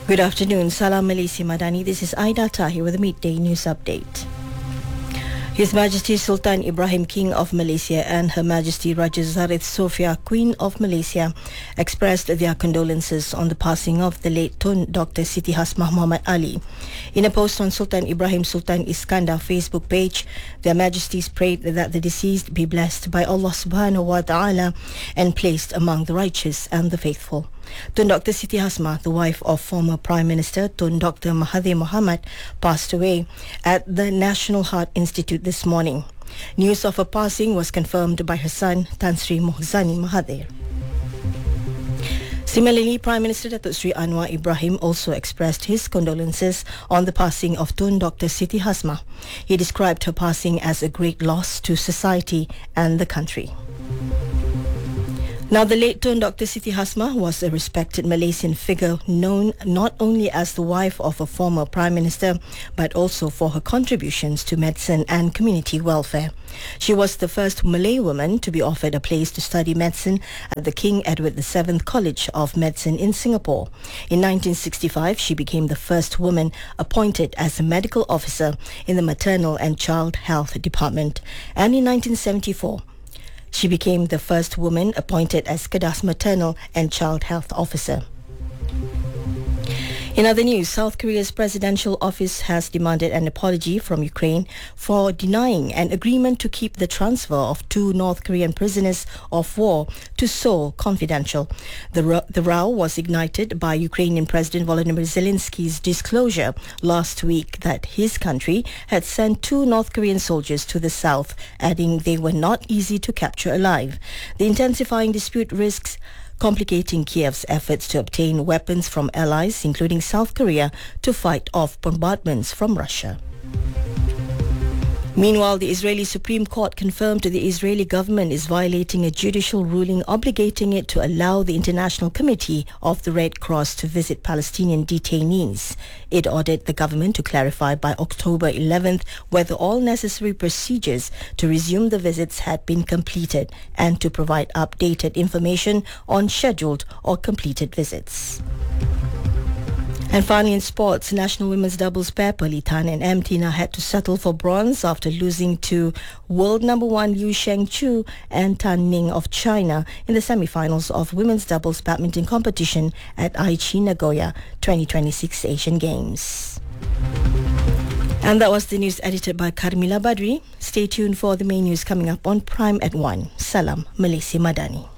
Good afternoon. Salam Malaysia Madani. This is Aida Tahir with a midday news update. His Majesty Sultan Ibrahim, King of Malaysia, and Her Majesty Raja Zarith Sofia, Queen of Malaysia, expressed their condolences on the passing of the late Tun Dr. Siti Hasmah Muhammad Ali. In a post on Sultan Ibrahim Sultan Iskandar Facebook page, their Majesties prayed that the deceased be blessed by Allah Subhanahu wa Ta'ala and placed among the righteous and the faithful. Tun Dr. Siti Hasmah, the wife of former Prime Minister Tun Dr. Mahathir Mohamad, passed away at the National Heart Institute this morning. News of her passing was confirmed by her son, Tan Sri Mohzani Mahathir. Similarly, Prime Minister Datuk Sri Anwar Ibrahim also expressed his condolences on the passing of Tun Dr. Siti Hasmah. He described her passing as a great loss to society and the country. Now, the late Tun Dr. Siti Hasmah was a respected Malaysian figure known not only as the wife of a former Prime Minister, but also for her contributions to medicine and community welfare. She was the first Malay woman to be offered a place to study medicine at the King Edward VII College of Medicine in Singapore. In 1965, she became the first woman appointed as a medical officer in the Maternal and Child Health Department. And in 1974, she became the first woman appointed as Kedah Maternal and Child Health Officer. In other news, South Korea's presidential office has demanded an apology from Ukraine for denying an agreement to keep the transfer of 2 North Korean prisoners of war to Seoul confidential. The row was ignited by Ukrainian President Volodymyr Zelensky's disclosure last week that his country had sent 2 North Korean soldiers to the south, adding they were not easy to capture alive. The intensifying dispute risks complicating Kiev's efforts to obtain weapons from allies, including South Korea, to fight off bombardments from Russia. Meanwhile, the Israeli Supreme Court confirmed the Israeli government is violating a judicial ruling obligating it to allow the International Committee of the Red Cross to visit Palestinian detainees. It ordered the government to clarify by October 11th whether all necessary procedures to resume the visits had been completed and to provide updated information on scheduled or completed visits. And finally, in sports, national women's doubles pair Pearly Tan and M. Tina had to settle for bronze after losing to world number 1 Liu Shengchu and Tan Ning of China in the semi-finals of women's doubles badminton competition at Aichi Nagoya 2026 Asian Games. And that was the news edited by Carmila Badri. Stay tuned for the main news coming up on Prime at 1. Salam Malaysia Madani.